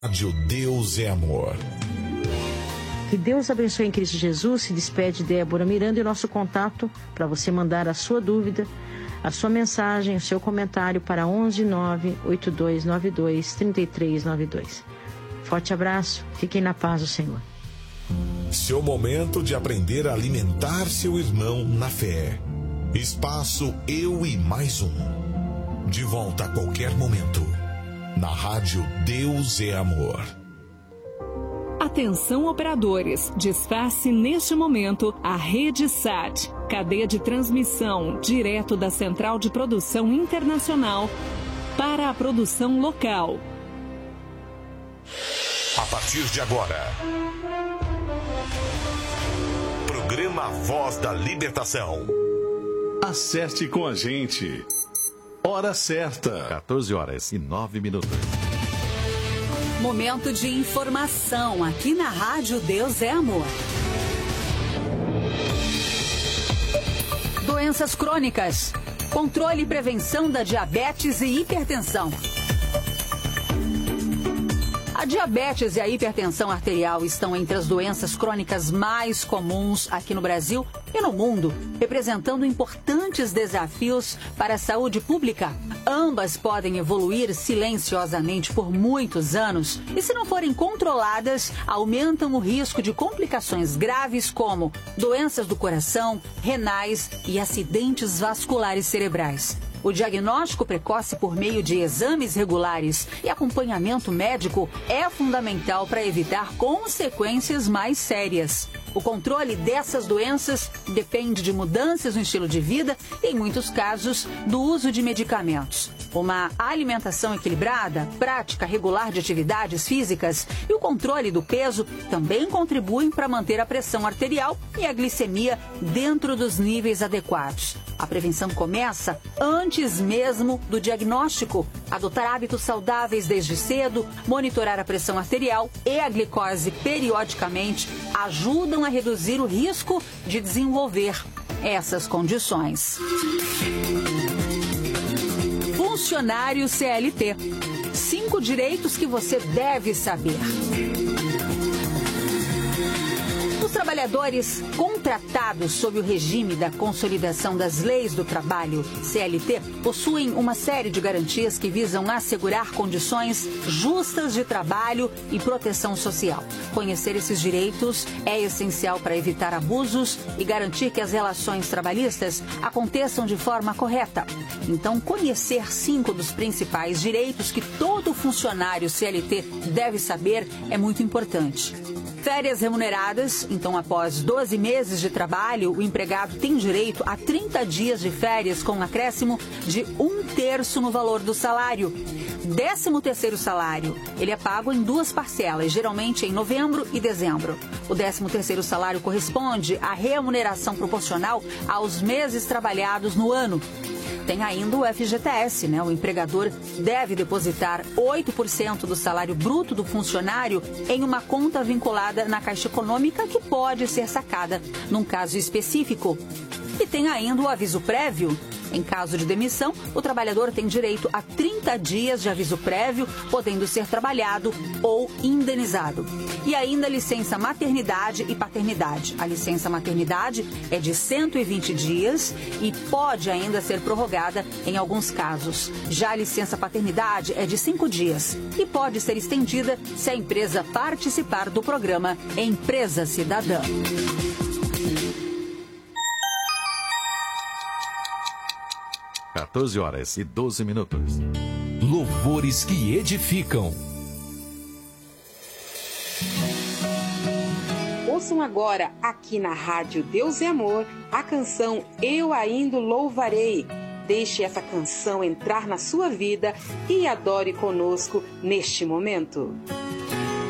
Rádio Deus é Amor. Que Deus abençoe em Cristo Jesus. Se despede Débora Miranda e o nosso contato para você mandar a sua dúvida, a sua mensagem, o seu comentário para 11 98292 3392. Forte abraço. Fiquem na paz do Senhor. Seu momento de aprender a alimentar seu irmão na fé. Espaço Eu e Mais Um. De volta a qualquer momento. Na Rádio Deus é Amor. Atenção operadores, desface neste momento a rede SAT, cadeia de transmissão direto da Central de Produção Internacional para a produção local. A partir de agora, programa Voz da Libertação. Acerte com a gente. Hora certa. 14h09. Momento de informação aqui na Rádio Deus é Amor. Doenças crônicas. Controle e prevenção da diabetes e hipertensão. A diabetes e a hipertensão arterial estão entre as doenças crônicas mais comuns aqui no Brasil e no mundo, representando importantes desafios para a saúde pública. Ambas podem evoluir silenciosamente por muitos anos e, se não forem controladas, aumentam o risco de complicações graves como doenças do coração, renais e acidentes vasculares cerebrais. O diagnóstico precoce por meio de exames regulares e acompanhamento médico é fundamental para evitar consequências mais sérias. O controle dessas doenças depende de mudanças no estilo de vida e, em muitos casos, do uso de medicamentos. Uma alimentação equilibrada, prática regular de atividades físicas e o controle do peso também contribuem para manter a pressão arterial e a glicemia dentro dos níveis adequados. A prevenção começa antes mesmo do diagnóstico. Adotar hábitos saudáveis desde cedo, monitorar a pressão arterial e a glicose periodicamente ajudam a reduzir o risco de desenvolver essas condições. Funcionário CLT. 5 direitos que você deve saber. Os trabalhadores contratados sob o regime da Consolidação das Leis do Trabalho, CLT, possuem uma série de garantias que visam assegurar condições justas de trabalho e proteção social. Conhecer esses direitos é essencial para evitar abusos e garantir que as relações trabalhistas aconteçam de forma correta. Então, conhecer 5 dos principais direitos que todo funcionário CLT deve saber é muito importante. Férias remuneradas. Então, após 12 meses de trabalho, o empregado tem direito a 30 dias de férias com um acréscimo de 1/3 no valor do salário. 13º salário. Ele é pago em 2 parcelas, geralmente em novembro e dezembro. O 13º salário corresponde à remuneração proporcional aos meses trabalhados no ano. Tem ainda o FGTS, né? O empregador deve depositar 8% do salário bruto do funcionário em uma conta vinculada na Caixa Econômica que pode ser sacada num caso específico. E tem ainda o aviso prévio. Em caso de demissão, o trabalhador tem direito a 30 dias de aviso prévio, podendo ser trabalhado ou indenizado. E ainda a licença maternidade e paternidade. A licença maternidade é de 120 dias e pode ainda ser prorrogada em alguns casos. Já a licença paternidade é de 5 dias e pode ser estendida se a empresa participar do programa Empresa Cidadã. Às 14h12. Louvores que edificam. Ouçam agora, aqui na Rádio Deus é Amor, a canção Eu Ainda Louvarei. Deixe essa canção entrar na sua vida e adore conosco neste momento.